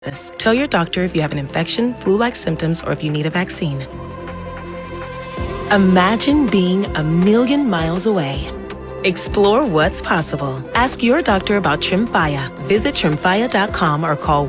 Tell your doctor if you have an infection, flu-like symptoms, or if you need a vaccine. Imagine being a million miles away. Explore what's possible. Ask your doctor about Tremfya. Visit Tremfya.com or call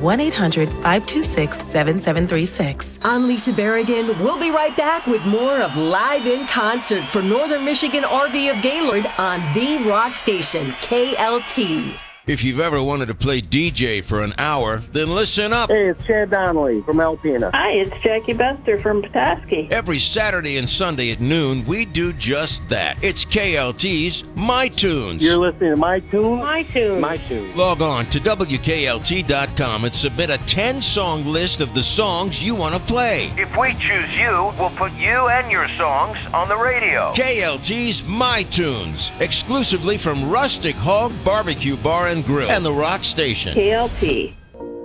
1-800-526-7736. I'm Lisa Berrigan. We'll be right back with more of Live in Concert for Northern Michigan RV of Gaylord on The Rock Station, KLT. If you've ever wanted to play DJ for an hour, then listen up. Hey, it's Chad Donnelly from Alpena. Hi, it's Jackie Bester from Petoskey. Every Saturday and Sunday at noon, we do just that. It's KLT's My Tunes. You're listening to My Tunes? My Tunes. My Tunes. Log on to WKLT.com and submit a 10-song list of the songs you want to play. If we choose you, we'll put you and your songs on the radio. KLT's My Tunes, exclusively from Rustic Hog Barbecue Bar and Grill and the Rock Station. KLT.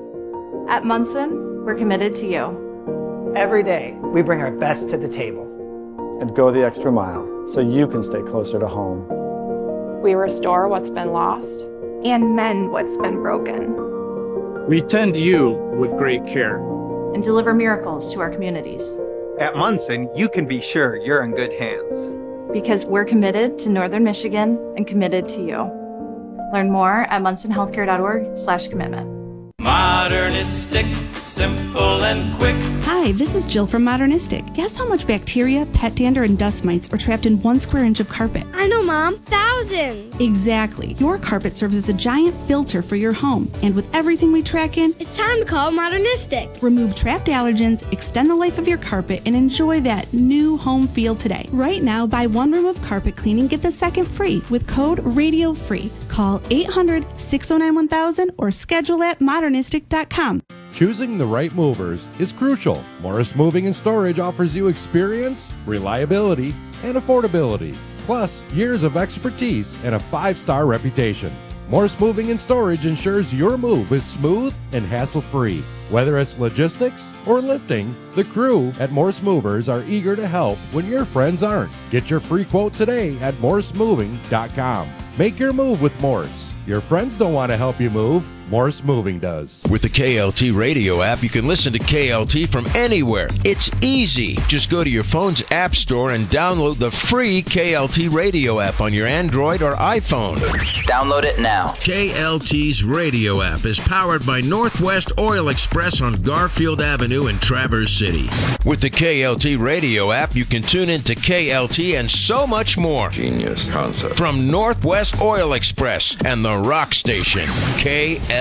At Munson, we're committed to you. Every day, we bring our best to the table. And go the extra mile so you can stay closer to home. We restore what's been lost and mend what's been broken. We tend to you with great care. And deliver miracles to our communities. At Munson, you can be sure you're in good hands. Because we're committed to Northern Michigan and committed to you. Learn more at munsonhealthcare.org/commitment. Modernistic, simple and quick. Hi, this is Jill from Modernistic. Guess how much bacteria, pet dander, and dust mites are trapped in 1 square inch of carpet? I know, Mom. Thousands. Exactly. Your carpet serves as a giant filter for your home. And with everything we track in, it's time to call Modernistic. Remove trapped allergens, extend the life of your carpet, and enjoy that new home feel today. Right now, buy 1 room of carpet cleaning, get the second free with code RADIOFREE. Call 800-609-1000 or schedule at modernistic.com. Choosing the right movers is crucial. Morris Moving and Storage offers you experience, reliability, and affordability, plus years of expertise and a 5-star reputation. Morris Moving and Storage ensures your move is smooth and hassle-free. Whether it's logistics or lifting, the crew at Morris Movers are eager to help when your friends aren't. Get your free quote today at morrismoving.com. Make your move with Morris. Your friends don't want to help you move. Morris Moving does. With the KLT radio app, you can listen to KLT from anywhere. It's easy. Just go to your phone's app store and download the free KLT radio app on your Android or iPhone. Download it now. KLT's radio app is powered by Northwest Oil Express on Garfield Avenue in Traverse City. With the KLT radio app, you can tune into KLT and so much more. Genius concept. From Northwest Oil Express and the Rock Station, KLT.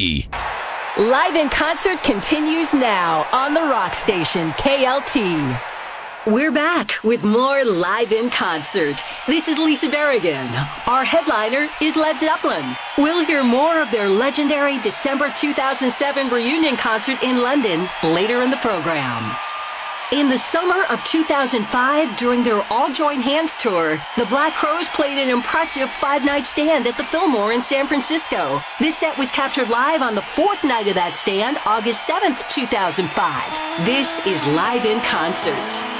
Live in Concert continues now on the Rock Station, KLT. We're back with more Live in Concert. This is Lisa Berrigan. Our headliner is Led Zeppelin. We'll hear more of their legendary December 2007 reunion concert in London later in the program. In the summer of 2005, during their All Join Hands tour, the Black Crowes played an impressive 5-night stand at the Fillmore in San Francisco. This set was captured live on the 4th night of that stand, August 7th, 2005. This is Live in Concert.